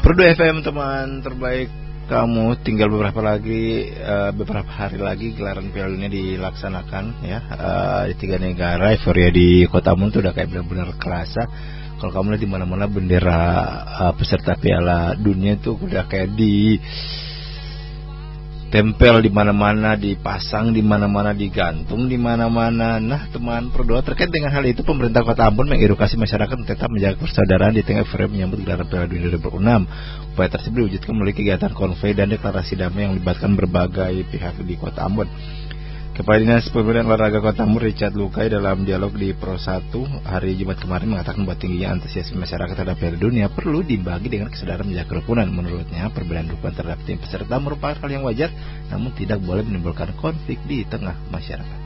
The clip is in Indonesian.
Perdu FM teman terbaik kamu, tinggal beberapa hari lagi gelaran Piala Dunia dilaksanakan ya, di 3 negara. Euforia di Kotamu tuh udah kayak benar-benar kerasa. Kalau kamu lihat di mana-mana bendera peserta Piala Dunia tuh udah kayak di tempel di mana-mana, dipasang di mana-mana, digantung di mana-mana. Nah, teman Perdoa, terkait dengan hal itu pemerintah Kota Ambon mengedukasi masyarakat tetap menjaga persaudaraan di tengah euforia menyambut gelaran Piala Dunia 2026. Upaya tersebut diwujudkan melalui kegiatan konvoy dan deklarasi damai yang melibatkan berbagai pihak di Kota Ambon. Kepala Dinas Pemuda dan Olahraga Kota Ambon Richard Lukai dalam dialog di Pro 1 hari Jumat kemarin mengatakan bahwa tingginya antusiasme masyarakat terhadap Piala Dunia perlu dibagi dengan kesadaran menjaga kerukunan. Menurutnya, perbedaan dukungan terhadap tim peserta merupakan hal yang wajar, namun tidak boleh menimbulkan konflik di tengah masyarakat.